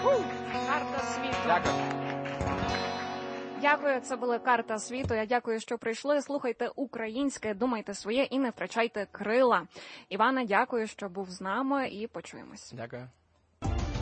Карта світу. Дякую. Дякую, це була карта світу. Я дякую, що прийшли. Слухайте українське, думайте своє і не втрачайте крила. Іване, дякую, що був з нами, і почуємось. Дякую.